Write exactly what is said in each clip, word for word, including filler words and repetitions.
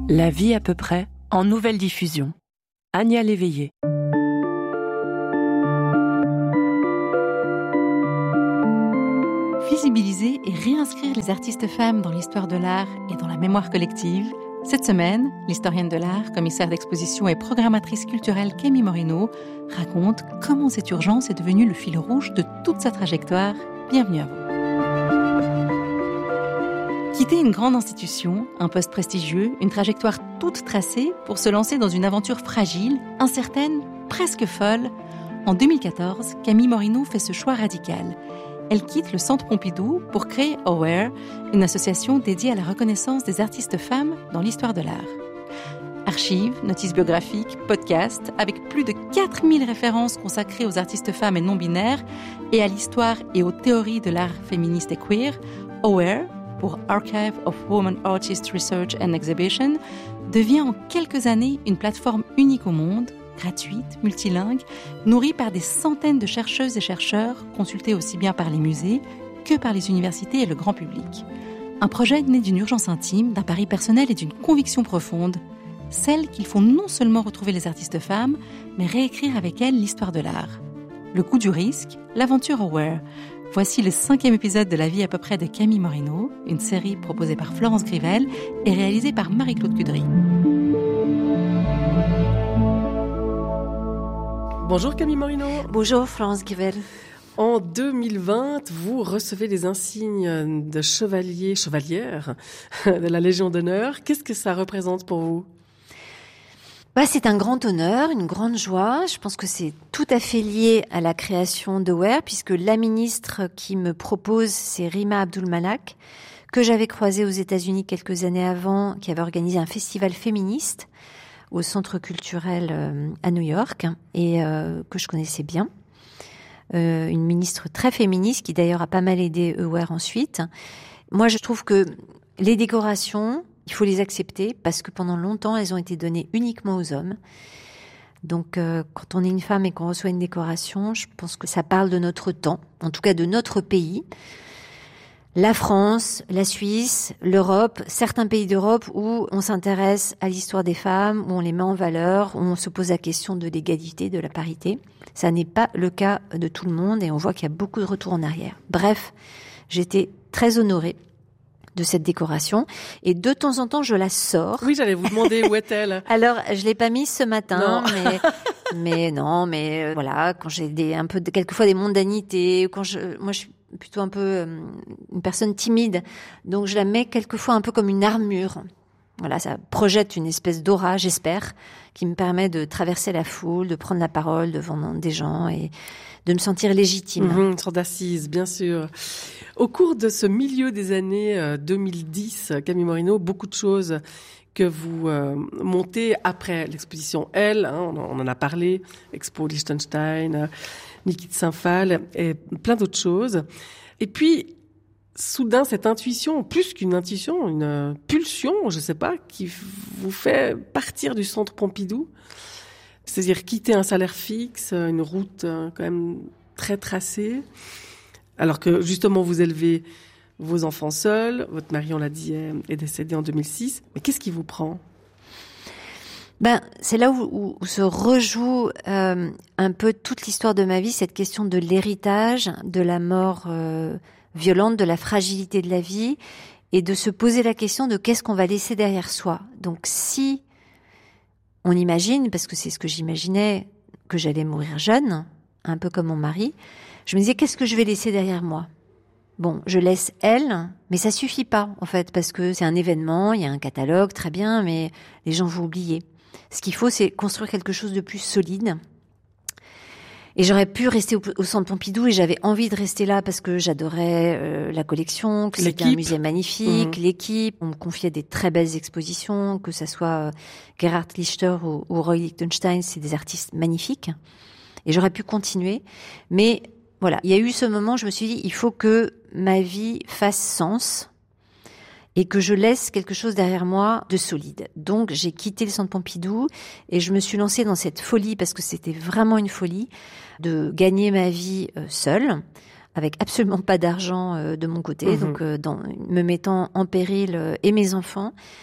La vie à peu près, en nouvelle diffusion. Ania Léveillé. Visibiliser et réinscrire les artistes femmes dans l'histoire de l'art et dans la mémoire collective. Cette semaine, l'historienne de l'art, commissaire d'exposition et programmatrice culturelle Camille Morino raconte comment cette urgence est devenue le fil rouge de toute sa trajectoire. Bienvenue à vous. Quitter une grande institution, un poste prestigieux, une trajectoire toute tracée pour se lancer dans une aventure fragile, incertaine, presque folle. En deux mille quatorze, Camille Morino fait ce choix radical. Elle quitte le Centre Pompidou pour créer Aware, une association dédiée à la reconnaissance des artistes femmes dans l'histoire de l'art. Archives, notices biographiques, podcasts, avec plus de quatre mille références consacrées aux artistes femmes et non-binaires et à l'histoire et aux théories de l'art féministe et queer, Aware, pour Archive of Women Artists Research and Exhibition, devient en quelques années une plateforme unique au monde, gratuite, multilingue, nourrie par des centaines de chercheuses et chercheurs, consultés aussi bien par les musées que par les universités et le grand public. Un projet né d'une urgence intime, d'un pari personnel et d'une conviction profonde, celle qu'il faut non seulement retrouver les artistes femmes, mais réécrire avec elles l'histoire de l'art. Le coup du risque, l'aventure Aware. Voici le cinquième épisode de La vie à peu près de Camille Morino, une série proposée par Florence Grivel et réalisée par Marie-Claude Cudry. Bonjour Camille Morino. Bonjour Florence Grivel. En deux mille vingt, vous recevez les insignes de chevalier, chevalière de la Légion d'honneur. Qu'est-ce que ça représente pour vous ? Bah, c'est un grand honneur, une grande joie. Je pense que c'est tout à fait lié à la création d'Aware, puisque la ministre qui me propose, c'est Rima Abdul-Malak, que j'avais croisée aux États-Unis quelques années avant, qui avait organisé un festival féministe au Centre culturel euh, à New York, et euh, que je connaissais bien. Euh, une ministre très féministe, qui d'ailleurs a pas mal aidé Aware ensuite. Moi, je trouve que les décorations, il faut les accepter parce que pendant longtemps, elles ont été données uniquement aux hommes. Donc, euh, quand on est une femme et qu'on reçoit une décoration, je pense que ça parle de notre temps, en tout cas de notre pays. La France, la Suisse, l'Europe, certains pays d'Europe où on s'intéresse à l'histoire des femmes, où on les met en valeur, où on se pose la question de l'égalité, de la parité. Ça n'est pas le cas de tout le monde et on voit qu'il y a beaucoup de retours en arrière. Bref, j'étais très honorée de cette décoration. Et de temps en temps, je la sors. Oui, j'allais vous demander où est-elle. Alors, je l'ai pas mise ce matin, non. mais mais non, mais euh, voilà, quand j'ai des un peu quelquefois des mondanités, quand je moi je suis plutôt un peu euh, une personne timide, donc je la mets quelquefois un peu comme une armure. Voilà, ça projette une espèce d'aura, j'espère, qui me permet de traverser la foule, de prendre la parole devant des gens et de me sentir légitime. Mmh, une sorte d'assise, bien sûr. Au cours de ce milieu des années euh, deux mille dix, Camille Morino, beaucoup de choses que vous euh, montez après l'exposition Elle, hein, on, on en a parlé, Expo Liechtenstein, euh, Niki de Saint-Phal et plein d'autres choses. Et puis, soudain, cette intuition, plus qu'une intuition, une pulsion, je sais pas, qui vous fait partir du Centre Pompidou, c'est-à-dire quitter un salaire fixe, une route euh, quand même très tracée, alors que justement vous élevez vos enfants seuls, votre mari, on l'a dit, est décédé en deux mille six. Mais qu'est-ce qui vous prend ? Ben, c'est là où, où, où se rejoue euh, un peu toute l'histoire de ma vie, cette question de l'héritage, de la mort euh, violente, de la fragilité de la vie, et de se poser la question de qu'est-ce qu'on va laisser derrière soi. Donc si on imagine, parce que c'est ce que j'imaginais, que j'allais mourir jeune, un peu comme mon mari, je me disais qu'est-ce que je vais laisser derrière moi ? Bon, je laisse elle, mais ça suffit pas, en fait, parce que c'est un événement, il y a un catalogue, très bien, mais les gens vont oublier. Ce qu'il faut, c'est construire quelque chose de plus solide. Et j'aurais pu rester au, au Centre Pompidou et j'avais envie de rester là parce que j'adorais euh, la collection, que c'était un musée magnifique, mmh. l'équipe. On me confiait des très belles expositions, que ça soit euh, Gerhard Lichter ou, ou Roy Lichtenstein, c'est des artistes magnifiques. Et j'aurais pu continuer, mais voilà, il y a eu ce moment, je me suis dit, il faut que ma vie fasse sens et que je laisse quelque chose derrière moi de solide. Donc, j'ai quitté le Centre Pompidou et je me suis lancée dans cette folie, parce que c'était vraiment une folie, de gagner ma vie seule, avec absolument pas d'argent de mon côté, mmh. donc dans, me mettant en péril et mes enfants,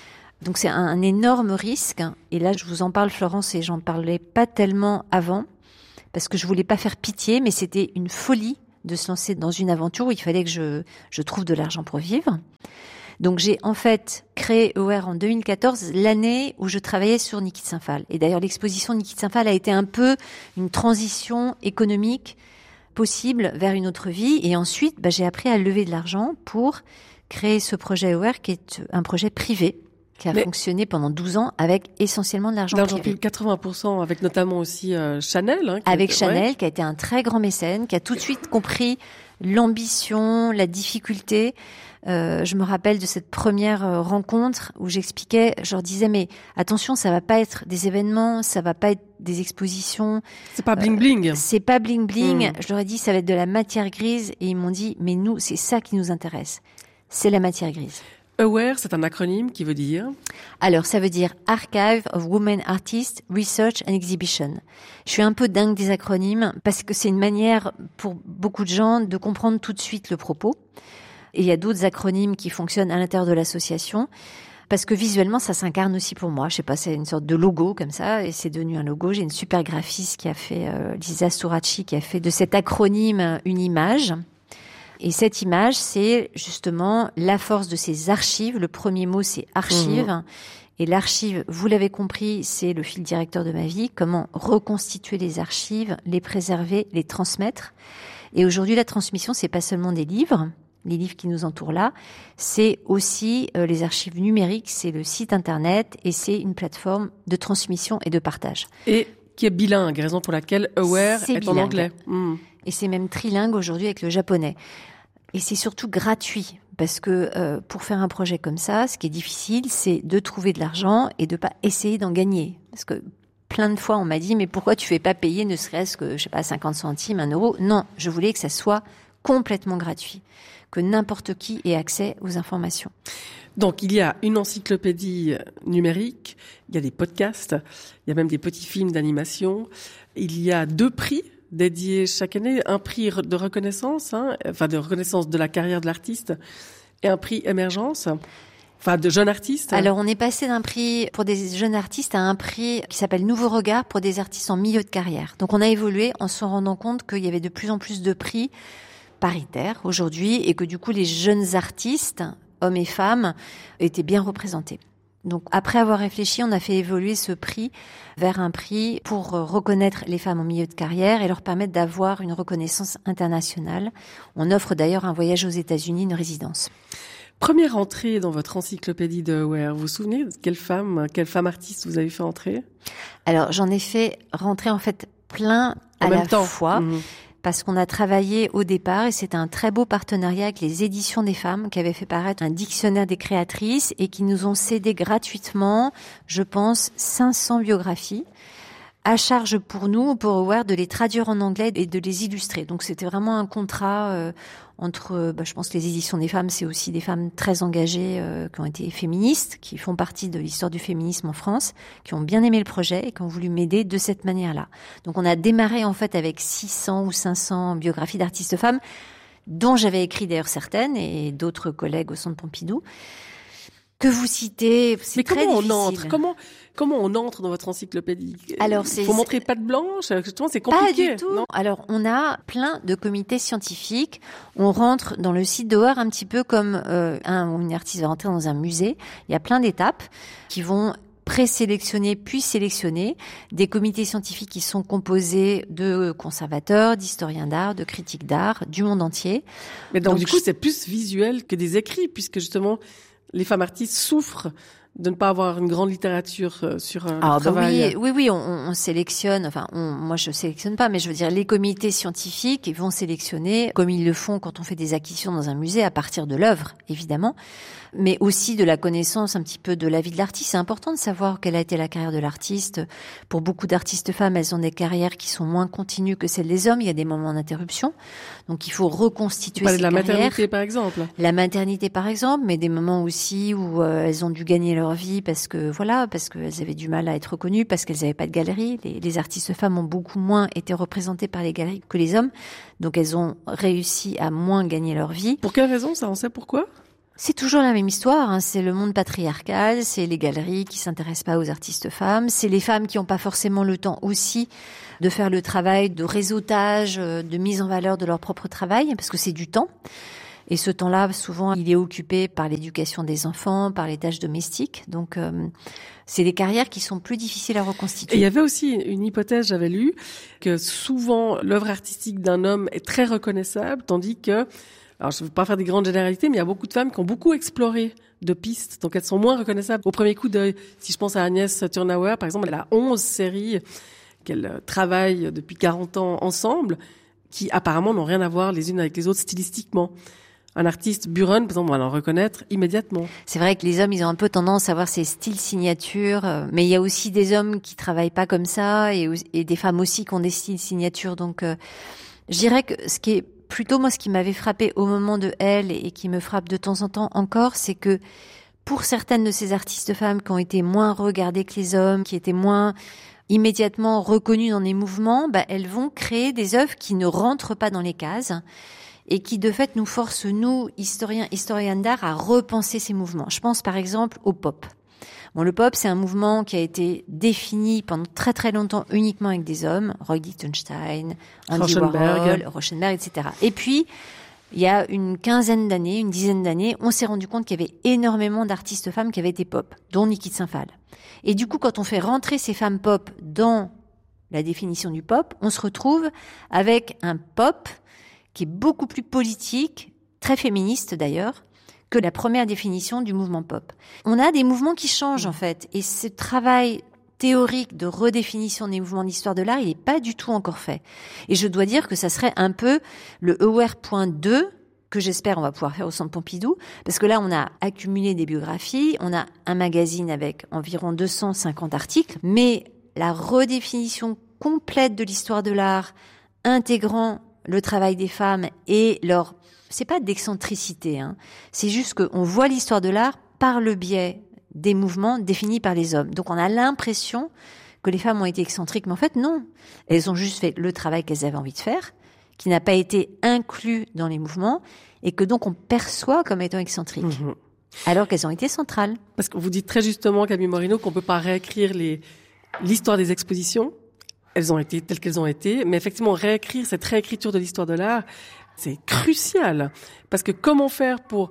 Donc c'est un, un énorme risque. Et là, je vous en parle, Florence, et j'en parlais pas tellement avant, parce que je voulais pas faire pitié, mais c'était une folie de se lancer dans une aventure où il fallait que je, je trouve de l'argent pour vivre. Donc j'ai en fait créé Aware en deux mille quatorze, l'année où je travaillais sur Niki de Saint-Phal. Et d'ailleurs, l'exposition Niki de Saint-Phal a été un peu une transition économique possible vers une autre vie. Et ensuite, bah, j'ai appris à lever de l'argent pour créer ce projet Aware, qui est un projet privé, qui a Mais fonctionné pendant douze ans avec essentiellement de l'argent, l'argent privé. quatre-vingts pour cent avec notamment aussi euh, Chanel. Hein, avec était, Chanel, ouais. qui a été un très grand mécène, qui a tout de suite compris l'ambition, la difficulté. Euh, je me rappelle de cette première euh, rencontre où j'expliquais, je leur disais, mais attention, ça va pas être des événements, ça va pas être des expositions. C'est pas bling bling. Euh, c'est pas bling bling. Mmh. Je leur ai dit, ça va être de la matière grise. Et ils m'ont dit, mais nous, c'est ça qui nous intéresse. C'est la matière grise. Aware, c'est un acronyme qui veut dire? Alors, ça veut dire Archive of Women Artists, Research and Exhibition. Je suis un peu dingue des acronymes parce que c'est une manière pour beaucoup de gens de comprendre tout de suite le propos. Et il y a d'autres acronymes qui fonctionnent à l'intérieur de l'association parce que visuellement, ça s'incarne aussi pour moi. Je sais pas, c'est une sorte de logo comme ça et c'est devenu un logo. J'ai une super graphiste qui a fait, euh, Lisa Sturacci, qui a fait de cet acronyme une image. Et cette image, c'est justement la force de ces archives. Le premier mot, c'est archive. Mmh. Et l'archive, vous l'avez compris, c'est le fil directeur de ma vie. Comment reconstituer les archives, les préserver, les transmettre. Et aujourd'hui, la transmission, c'est pas seulement des livres, les livres qui nous entourent là, c'est aussi euh, les archives numériques, c'est le site internet et c'est une plateforme de transmission et de partage. Et qui est bilingue, raison pour laquelle Aware c'est est bilingue. en anglais. Mmh. Et c'est même trilingue aujourd'hui avec le japonais. Et c'est surtout gratuit, parce que euh, pour faire un projet comme ça, ce qui est difficile, c'est de trouver de l'argent et de pas essayer d'en gagner. Parce que plein de fois, on m'a dit, mais pourquoi tu fais pas payer ne serait-ce que, je sais pas, cinquante centimes, un euro? Non, je voulais que ça soit complètement gratuit, que n'importe qui ait accès aux informations. Donc, il y a une encyclopédie numérique, il y a des podcasts, il y a même des petits films d'animation, il y a deux prix dédié chaque année, un prix de reconnaissance, hein, enfin de reconnaissance de la carrière de l'artiste, et un prix émergence, enfin de jeunes artistes. Alors on est passé d'un prix pour des jeunes artistes à un prix qui s'appelle Nouveau Regard pour des artistes en milieu de carrière. Donc on a évolué en se rendant compte qu'il y avait de plus en plus de prix paritaires aujourd'hui et que du coup les jeunes artistes, hommes et femmes, étaient bien représentés. Donc, après avoir réfléchi, on a fait évoluer ce prix vers un prix pour reconnaître les femmes en milieu de carrière et leur permettre d'avoir une reconnaissance internationale. On offre d'ailleurs un voyage aux États-Unis, une résidence. Première entrée dans votre encyclopédie de Aware. Vous vous souvenez de quelle femme, quelle femme artiste vous avez fait entrer? Alors, j'en ai fait rentrer en fait plein à la fois. Mmh. Parce qu'on a travaillé au départ, et c'était un très beau partenariat avec les éditions des femmes qui avaient fait paraître un dictionnaire des créatrices et qui nous ont cédé gratuitement, je pense, cinq cents biographies à charge pour nous, pour Aware, de les traduire en anglais et de les illustrer. Donc c'était vraiment un contrat euh, entre, bah, je pense que les éditions des femmes, c'est aussi des femmes très engagées euh, qui ont été féministes, qui font partie de l'histoire du féminisme en France, qui ont bien aimé le projet et qui ont voulu m'aider de cette manière-là. Donc on a démarré en fait avec six cents ou cinq cents biographies d'artistes femmes, dont j'avais écrit d'ailleurs certaines et d'autres collègues au Centre Pompidou. Que vous citez, c'est Mais très comment difficile. on entre Comment comment on entre dans votre encyclopédie? Alors c'est. Il faut montrer patte blanche. Justement, c'est compliqué. Pas du tout. Non Alors on a plein de comités scientifiques. On rentre dans le site d'Aware un petit peu comme euh, un ou une artiste va rentrer dans un musée. Il y a plein d'étapes qui vont présélectionner puis sélectionner des comités scientifiques qui sont composés de conservateurs, d'historiens d'art, de critiques d'art, du monde entier. Mais donc, donc du coup, c'est plus visuel que des écrits, puisque justement, les femmes artistes souffrent de ne pas avoir une grande littérature sur un Alors, travail. Bah oui, oui, oui, on, on sélectionne. Enfin, on, moi, je sélectionne pas, mais je veux dire, les comités scientifiques vont sélectionner, comme ils le font quand on fait des acquisitions dans un musée, à partir de l'œuvre, évidemment, mais aussi de la connaissance un petit peu de la vie de l'artiste. C'est important de savoir quelle a été la carrière de l'artiste. Pour beaucoup d'artistes femmes, elles ont des carrières qui sont moins continues que celles des hommes. Il y a des moments d'interruption, donc il faut reconstituer ces carrières. Vous parlez de la carrières. maternité, par exemple. La maternité, par exemple, mais des moments aussi où euh, elles ont dû gagner leur vie parce que voilà, parce qu'elles avaient du mal à être reconnues, parce qu'elles n'avaient pas de galerie. Les, les artistes femmes ont beaucoup moins été représentées par les galeries que les hommes, donc elles ont réussi à moins gagner leur vie. Pour quelle raison, ça, on sait pourquoi? C'est toujours la même histoire, hein. C'est le monde patriarcal, c'est les galeries qui s'intéressent pas aux artistes femmes, c'est les femmes qui n'ont pas forcément le temps aussi de faire le travail de réseautage, de mise en valeur de leur propre travail, parce que c'est du temps. Et ce temps-là, souvent, il est occupé par l'éducation des enfants, par les tâches domestiques. Donc, euh, c'est des carrières qui sont plus difficiles à reconstituer. Et il y avait aussi une hypothèse, j'avais lu, que souvent, l'œuvre artistique d'un homme est très reconnaissable, tandis que, alors je ne veux pas faire des grandes généralités, mais il y a beaucoup de femmes qui ont beaucoup exploré de pistes, donc elles sont moins reconnaissables. Au premier coup d'œil, si je pense à Agnès Turnauer, par exemple, elle a onze séries qu'elle travaille depuis quarante ans ensemble, qui apparemment n'ont rien à voir les unes avec les autres stylistiquement. Un artiste, Buron, par exemple, on va l'en reconnaître immédiatement. C'est vrai que les hommes, ils ont un peu tendance à avoir ces styles signatures, mais il y a aussi des hommes qui travaillent pas comme ça, et, et des femmes aussi qui ont des styles signatures. Donc, euh, je dirais que ce qui est plutôt, moi, ce qui m'avait frappé au moment de Elle, et qui me frappe de temps en temps encore, c'est que pour certaines de ces artistes femmes qui ont été moins regardées que les hommes, qui étaient moins immédiatement reconnues dans les mouvements, bah, elles vont créer des œuvres qui ne rentrent pas dans les cases, et qui de fait nous force, nous, historiens, historiennes d'art, à repenser ces mouvements. Je pense par exemple au pop. Bon, le pop, c'est un mouvement qui a été défini pendant très très longtemps uniquement avec des hommes, Roy Lichtenstein, Andy Warhol, Rauschenberg, et cetera. Et puis, il y a une quinzaine d'années, une dizaine d'années, on s'est rendu compte qu'il y avait énormément d'artistes femmes qui avaient été pop, dont Niki de Saint-Phal. Et du coup, quand on fait rentrer ces femmes pop dans la définition du pop, on se retrouve avec un pop qui est beaucoup plus politique, très féministe d'ailleurs, que la première définition du mouvement pop. On a des mouvements qui changent en fait, et ce travail théorique de redéfinition des mouvements d'histoire de l'art, il n'est pas du tout encore fait. Et je dois dire que ça serait un peu le Aware point deux, que j'espère on va pouvoir faire au Centre Pompidou, parce que là on a accumulé des biographies, on a un magazine avec environ deux cent cinquante articles, mais la redéfinition complète de l'histoire de l'art, intégrant le travail des femmes et leur, c'est pas d'excentricité, hein. C'est juste qu'on voit l'histoire de l'art par le biais des mouvements définis par les hommes. Donc on a l'impression que les femmes ont été excentriques, mais en fait non. Elles ont juste fait le travail qu'elles avaient envie de faire, qui n'a pas été inclus dans les mouvements, et que donc on perçoit comme étant excentriques. Mmh. Alors qu'elles ont été centrales. Parce que vous dites très justement, Camille Morino, qu'on peut pas réécrire les, l'histoire des expositions. Elles ont été telles qu'elles ont été, mais effectivement, réécrire cette réécriture de l'histoire de l'art, c'est crucial. Parce que comment faire pour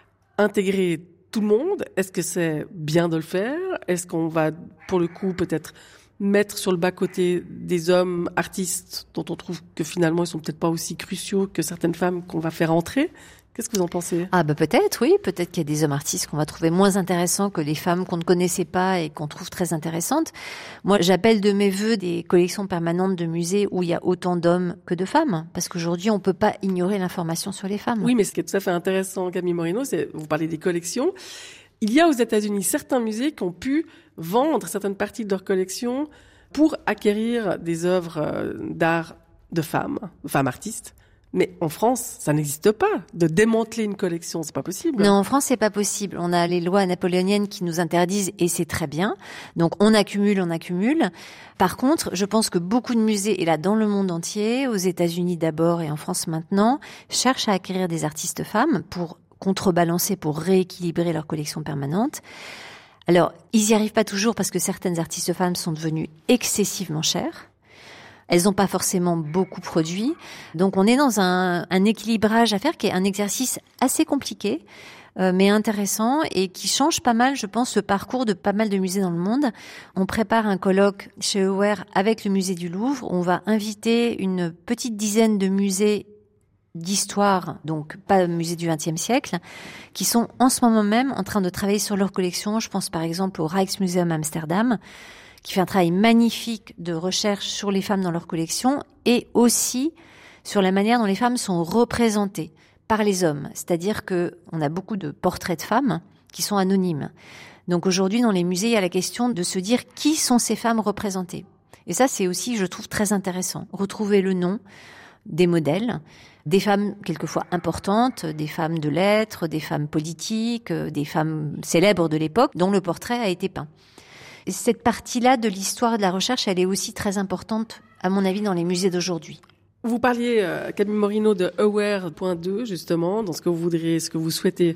intégrer tout le monde? Est-ce que c'est bien de le faire? Est-ce qu'on va, pour le coup, peut-être mettre sur le bas-côté des hommes artistes dont on trouve que finalement ils sont peut-être pas aussi cruciaux que certaines femmes qu'on va faire entrer? Qu'est-ce que vous en pensez? Ah bah peut-être, oui. Peut-être qu'il y a des hommes artistes qu'on va trouver moins intéressants que les femmes qu'on ne connaissait pas et qu'on trouve très intéressantes. Moi, j'appelle de mes vœux des collections permanentes de musées où il y a autant d'hommes que de femmes. Parce qu'aujourd'hui, on peut pas ignorer l'information sur les femmes. Oui, mais ce qui est tout à fait intéressant, Camille Morino, c'est, vous parlez des collections. Il y a aux États-Unis certains musées qui ont pu vendre certaines parties de leur collection pour acquérir des œuvres d'art de femmes, de femmes artistes. Mais en France, ça n'existe pas. De démanteler une collection, c'est pas possible. Non, en France, c'est pas possible. On a les lois napoléoniennes qui nous interdisent, et c'est très bien. Donc, on accumule, on accumule. Par contre, je pense que beaucoup de musées, et là, dans le monde entier, aux États-Unis d'abord et en France maintenant, cherchent à acquérir des artistes femmes pour contrebalancer, pour rééquilibrer leur collection permanente. Alors, ils y arrivent pas toujours parce que certaines artistes femmes sont devenues excessivement chères. Elles n'ont pas forcément beaucoup produit. Donc on est dans un, un équilibrage à faire qui est un exercice assez compliqué, euh, mais intéressant et qui change pas mal, je pense, le parcours de pas mal de musées dans le monde. On prépare un colloque chez Aware avec le musée du Louvre. On va inviter une petite dizaine de musées d'histoire, donc pas musée du vingtième siècle, qui sont en ce moment même en train de travailler sur leur collection. Je pense par exemple au Rijksmuseum Amsterdam, qui fait un travail magnifique de recherche sur les femmes dans leur collection et aussi sur la manière dont les femmes sont représentées par les hommes. C'est-à-dire que on a beaucoup de portraits de femmes qui sont anonymes. Donc aujourd'hui, dans les musées, il y a la question de se dire qui sont ces femmes représentées. Et ça, c'est aussi, je trouve, très intéressant. Retrouver le nom des modèles, des femmes quelquefois importantes, des femmes de lettres, des femmes politiques, des femmes célèbres de l'époque dont le portrait a été peint. Et cette partie-là de l'histoire de la recherche, elle est aussi très importante, à mon avis, dans les musées d'aujourd'hui. Vous parliez, euh, Camille Morino, de Aware point deux, justement, dans ce que vous voudriez, ce que vous souhaitez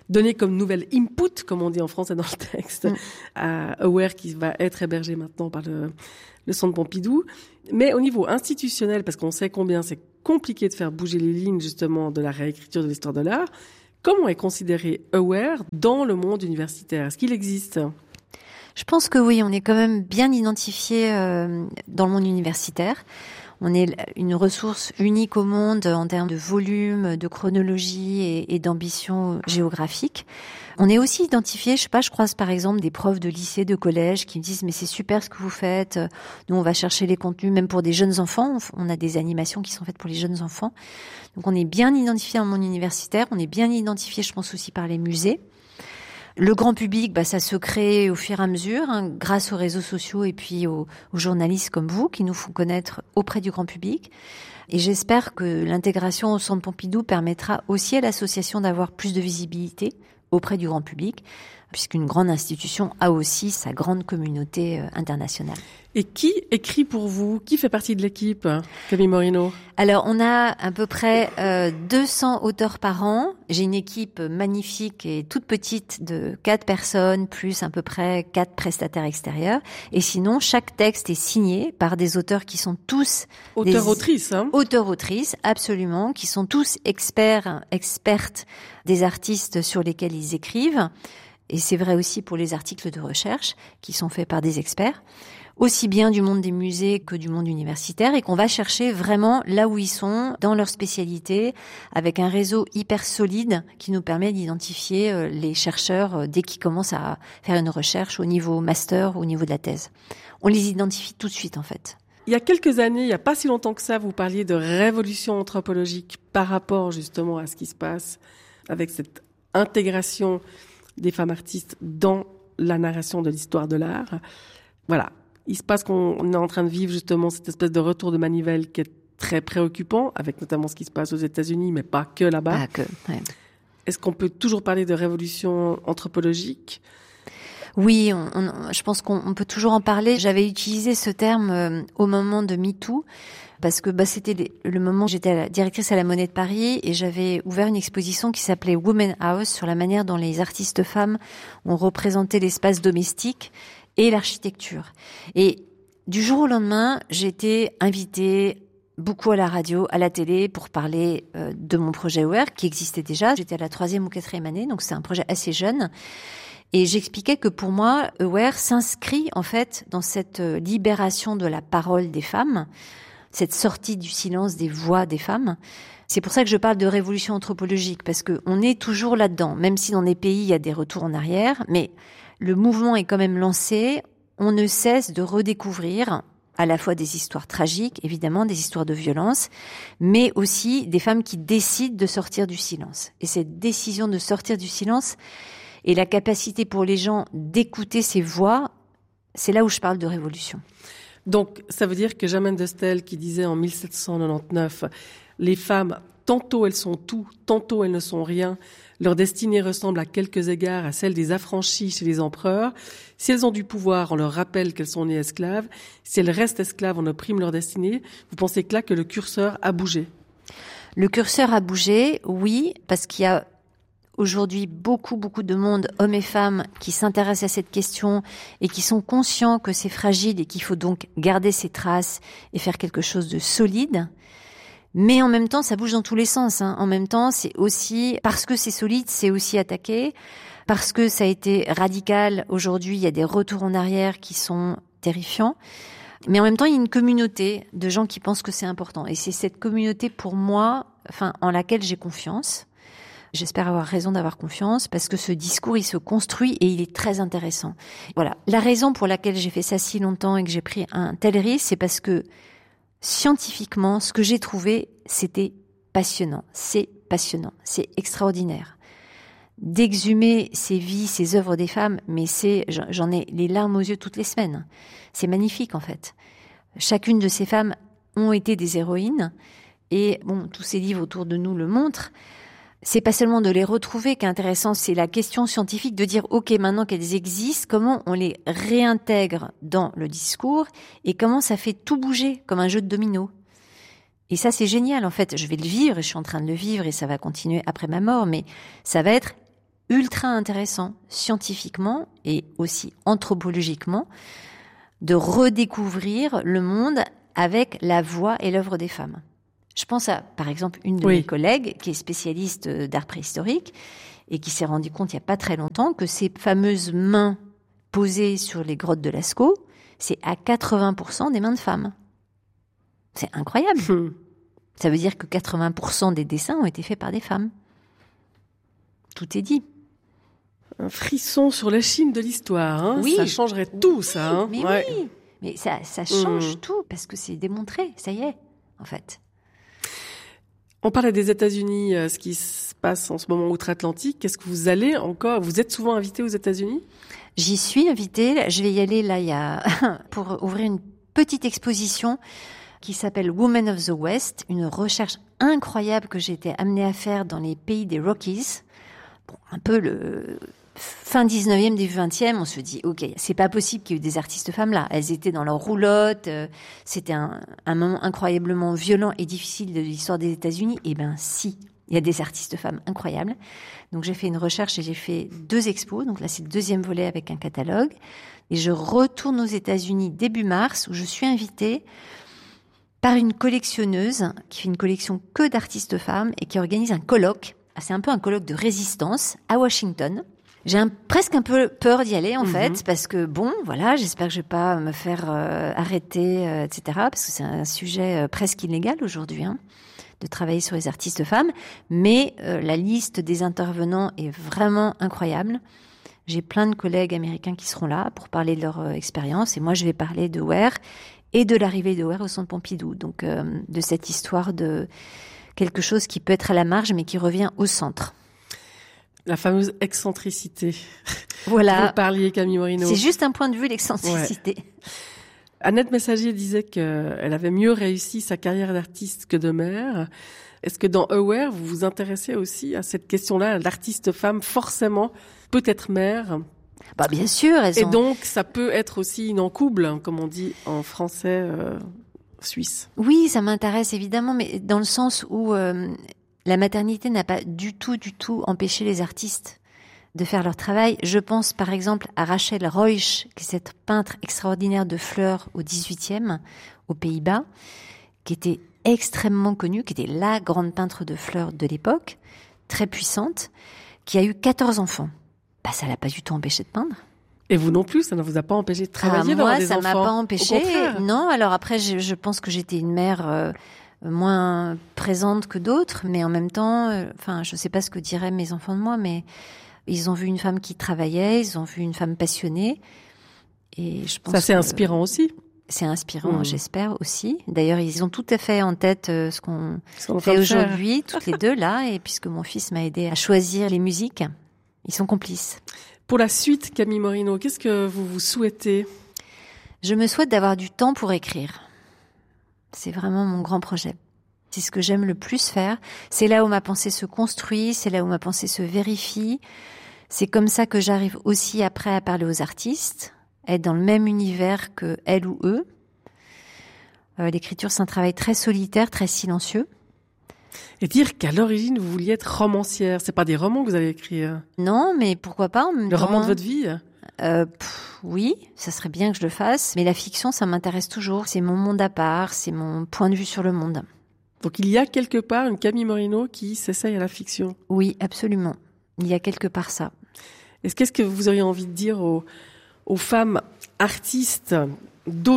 donné comme nouvelle input, comme on dit en français dans le texte, mmh. à Aware qui va être hébergé maintenant par le, le Centre Pompidou. Mais au niveau institutionnel, parce qu'on sait combien c'est compliqué de faire bouger les lignes justement de la réécriture de l'histoire de l'art, comment est considéré Aware dans le monde universitaire? Est-ce qu'il existe? Je pense que oui, on est quand même bien identifié euh, dans le monde universitaire. On est une ressource unique au monde en termes de volume, de chronologie et, et d'ambition géographique. On est aussi identifié, je sais pas, je croise par exemple des profs de lycée, de collège qui me disent mais c'est super ce que vous faites. Nous on va chercher les contenus même pour des jeunes enfants. On a des animations qui sont faites pour les jeunes enfants. Donc on est bien identifié dans le monde universitaire. On est bien identifié, je pense aussi par les musées. Le grand public, bah, ça se crée au fur et à mesure, hein, grâce aux réseaux sociaux et puis aux, aux journalistes comme vous qui nous font connaître auprès du grand public. Et j'espère que l'intégration au Centre Pompidou permettra aussi à l'association d'avoir plus de visibilité auprès du grand public, puisqu'une grande institution a aussi sa grande communauté internationale. Et qui écrit pour vous? Qui fait partie de l'équipe, Camille Morino? Alors, on a à peu près euh, deux cents auteurs par an. J'ai une équipe magnifique et toute petite de quatre personnes, plus à peu près quatre prestataires extérieurs. Et sinon, chaque texte est signé par des auteurs qui sont tous... Auteurs-autrices, hein? Auteurs-autrices, absolument, qui sont tous experts, expertes des artistes sur lesquels ils écrivent. Et c'est vrai aussi pour les articles de recherche qui sont faits par des experts, aussi bien du monde des musées que du monde universitaire, et qu'on va chercher vraiment là où ils sont, dans leur spécialité, avec un réseau hyper solide qui nous permet d'identifier les chercheurs dès qu'ils commencent à faire une recherche au niveau master, au niveau de la thèse. On les identifie tout de suite, en fait. Il y a quelques années, il n'y a pas si longtemps que ça, vous parliez de révolution anthropologique par rapport justement à ce qui se passe avec cette intégration des femmes artistes dans la narration de l'histoire de l'art. Voilà. Il se passe qu'on est en train de vivre justement cette espèce de retour de manivelle qui est très préoccupant, avec notamment ce qui se passe aux États-Unis, mais pas que là-bas. Pas que, ouais. Est-ce qu'on peut toujours parler de révolution anthropologique? Oui, on, on, je pense qu'on on peut toujours en parler. J'avais utilisé ce terme euh, au moment de MeToo, parce que bah, c'était les, le moment où j'étais à la, directrice à la Monnaie de Paris et j'avais ouvert une exposition qui s'appelait Women House sur la manière dont les artistes femmes ont représenté l'espace domestique et l'architecture. Et du jour au lendemain, j'ai été invitée beaucoup à la radio, à la télé, pour parler euh, de mon projet Aware, qui existait déjà. J'étais à la troisième ou quatrième année, donc c'est un projet assez jeune. Et j'expliquais que pour moi, Aware s'inscrit en fait dans cette libération de la parole des femmes, cette sortie du silence des voix des femmes. C'est pour ça que je parle de révolution anthropologique, parce que on est toujours là-dedans, même si dans des pays il y a des retours en arrière, mais le mouvement est quand même lancé. On ne cesse de redécouvrir à la fois des histoires tragiques, évidemment, des histoires de violence, mais aussi des femmes qui décident de sortir du silence. Et cette décision de sortir du silence et la capacité pour les gens d'écouter ces voix, c'est là où je parle de révolution. Donc, ça veut dire que Germaine de Stel, qui disait en mille sept cent quatre-vingt-dix-neuf, les femmes, tantôt elles sont tout, tantôt elles ne sont rien, leur destinée ressemble à quelques égards à celle des affranchis chez les empereurs. Si elles ont du pouvoir, on leur rappelle qu'elles sont nées esclaves. Si elles restent esclaves, on opprime leur destinée. Vous pensez que là, que le curseur a bougé? Le curseur a bougé, oui, parce qu'il y a aujourd'hui beaucoup, beaucoup de monde, hommes et femmes, qui s'intéressent à cette question et qui sont conscients que c'est fragile et qu'il faut donc garder ses traces et faire quelque chose de solide. Mais en même temps, ça bouge dans tous les sens, hein. En même temps, c'est aussi, parce que c'est solide, c'est aussi attaqué. Parce que ça a été radical, aujourd'hui, il y a des retours en arrière qui sont terrifiants. Mais en même temps, il y a une communauté de gens qui pensent que c'est important. Et c'est cette communauté, pour moi, enfin, en laquelle j'ai confiance. J'espère avoir raison d'avoir confiance, parce que ce discours, il se construit et il est très intéressant. Voilà. La raison pour laquelle j'ai fait ça si longtemps et que j'ai pris un tel risque, c'est parce que scientifiquement, ce que j'ai trouvé, c'était passionnant. C'est passionnant. C'est extraordinaire. D'exhumer ces vies, ces œuvres des femmes, mais c'est, j'en ai les larmes aux yeux toutes les semaines. C'est magnifique, en fait. Chacune de ces femmes ont été des héroïnes. Et bon, tous ces livres autour de nous le montrent. C'est pas seulement de les retrouver qui est intéressant, c'est la question scientifique de dire, OK, maintenant qu'elles existent, comment on les réintègre dans le discours et comment ça fait tout bouger comme un jeu de domino. Et ça, c'est génial, en fait. Je vais le vivre et je suis en train de le vivre et ça va continuer après ma mort, mais ça va être ultra intéressant, scientifiquement et aussi anthropologiquement, de redécouvrir le monde avec la voix et l'œuvre des femmes. Je pense à, par exemple, une de oui. mes collègues qui est spécialiste d'art préhistorique et qui s'est rendu compte il n'y a pas très longtemps que ces fameuses mains posées sur les grottes de Lascaux, c'est à quatre-vingts pour cent des mains de femmes. C'est incroyable. Mmh. Ça veut dire que quatre-vingts pour cent des dessins ont été faits par des femmes. Tout est dit. Un frisson sur la Chine de l'histoire. Hein. Oui. Ça changerait tout, ça. Hein. Mais ouais. oui. Mais ça, ça change mmh. tout parce que c'est démontré. Ça y est, en fait. On parlait des États-Unis, euh, ce qui se passe en ce moment outre-Atlantique. Est-ce que vous allez encore, vous êtes souvent invité aux États-Unis ? J'y suis invitée. Je vais y aller là, il y a pour ouvrir une petite exposition qui s'appelle Women of the West, une recherche incroyable que j'ai été amenée à faire dans les pays des Rockies. Bon, un peu le fin dix-neuvième, début vingtième, on se dit, ok, c'est pas possible qu'il y ait eu des artistes femmes là. Elles étaient dans leur roulotte, euh, c'était un, un moment incroyablement violent et difficile de l'histoire des États-Unis. Eh ben si, il y a des artistes femmes incroyables. Donc j'ai fait une recherche et j'ai fait deux expos. Donc là c'est le deuxième volet avec un catalogue. Et je retourne aux États-Unis début mars où je suis invitée par une collectionneuse qui fait une collection que d'artistes femmes et qui organise un colloque. C'est un peu un colloque de résistance à Washington. J'ai un, presque un peu peur d'y aller, en mmh. fait, parce que, bon, voilà, j'espère que je vais pas me faire euh, arrêter, euh, et cetera, parce que c'est un sujet euh, presque illégal aujourd'hui, hein, de travailler sur les artistes femmes. Mais euh, la liste des intervenants est vraiment incroyable. J'ai plein de collègues américains qui seront là pour parler de leur euh, expérience. Et moi, je vais parler de Ware et de l'arrivée de Ware au Centre Pompidou. Donc, euh, de cette histoire de quelque chose qui peut être à la marge, mais qui revient au centre. La fameuse excentricité. Voilà. Vous parliez, Camille Morino. C'est juste un point de vue, l'excentricité. Ouais. Annette Messager disait qu'elle avait mieux réussi sa carrière d'artiste que de mère. Est-ce que dans Aware, vous vous intéressez aussi à cette question-là, l'artiste femme, forcément, peut être mère ? Bah, bien sûr. Elles Et ont... donc, ça peut être aussi une encouble, comme on dit en français euh, suisse. Oui, ça m'intéresse évidemment, mais dans le sens où... Euh, la maternité n'a pas du tout, du tout empêché les artistes de faire leur travail. Je pense par exemple à Rachel Ruysch, qui est cette peintre extraordinaire de fleurs au dix-huitième, aux Pays-Bas, qui était extrêmement connue, qui était la grande peintre de fleurs de l'époque, très puissante, qui a eu quatorze enfants. Bah, ça l'a pas du tout empêché de peindre. Et vous non plus, ça ne vous a pas empêché de travailler, ah, d'avoir des enfants ? Moi, ça m'a pas empêché. Non, alors après, je, je pense que j'étais une mère... Euh, moins présente que d'autres, mais en même temps, euh, enfin, je sais pas ce que diraient mes enfants de moi, mais ils ont vu une femme qui travaillait, ils ont vu une femme passionnée, et je pense ça c'est que, inspirant aussi. C'est inspirant, mmh. j'espère aussi. D'ailleurs, ils ont tout à fait en tête euh, ce qu'on, ce qu'on fait faire. aujourd'hui, toutes les deux là, et puisque mon fils m'a aidé à choisir les musiques, ils sont complices. Pour la suite, Camille Morino, qu'est-ce que vous vous souhaitez ? Je me souhaite d'avoir du temps pour écrire. C'est vraiment mon grand projet. C'est ce que j'aime le plus faire. C'est là où ma pensée se construit, c'est là où ma pensée se vérifie. C'est comme ça que j'arrive aussi après à parler aux artistes, être dans le même univers que elles ou eux. Euh, l'écriture, c'est un travail très solitaire, très silencieux. Et dire qu'à l'origine, vous vouliez être romancière. C'est pas des romans que vous avez écrits. Non, mais pourquoi pas en même Le temps. roman de votre vie Euh, pff, oui, ça serait bien que je le fasse, mais la fiction, ça m'intéresse toujours. C'est mon monde à part, c'est mon point de vue sur le monde. Donc il y a quelque part une Camille Morino qui s'essaye à la fiction. Oui, absolument. Il y a quelque part ça. Est-ce qu'est-ce que vous auriez envie de dire aux, aux femmes artistes d'aujourd'hui ?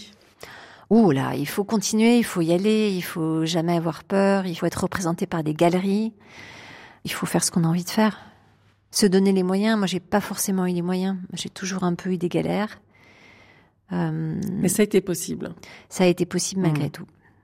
Ouh là, il faut continuer, il faut y aller, il faut jamais avoir peur, il faut être représenté par des galeries, il faut faire ce qu'on a envie de faire. Se donner les moyens. Moi, j'ai pas forcément eu les moyens. J'ai toujours un peu eu des galères. Euh, Mais ça a été possible. Ça a été possible malgré mmh. tout.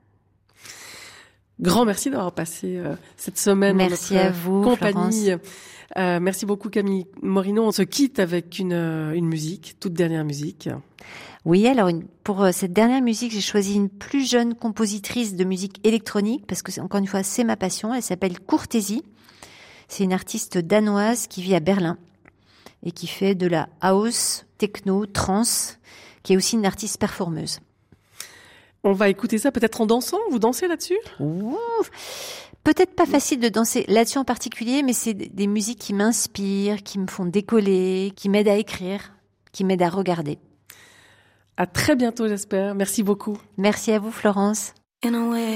Grand merci d'avoir passé euh, cette semaine merci dans notre à vous, compagnie. Euh, merci beaucoup Camille Morino. On se quitte avec une, une musique, toute dernière musique. Oui, alors une, pour cette dernière musique, j'ai choisi une plus jeune compositrice de musique électronique parce que, c'est, encore une fois, c'est ma passion. Elle s'appelle Courtésie. C'est une artiste danoise qui vit à Berlin et qui fait de la house, techno, trance, qui est aussi une artiste performeuse. On va écouter ça peut-être en dansant. Vous dansez là-dessus ? Ouh, peut-être pas facile de danser là-dessus en particulier, mais c'est des musiques qui m'inspirent, qui me font décoller, qui m'aident à écrire, qui m'aident à regarder. À très bientôt, j'espère. Merci beaucoup. Merci à vous, Florence.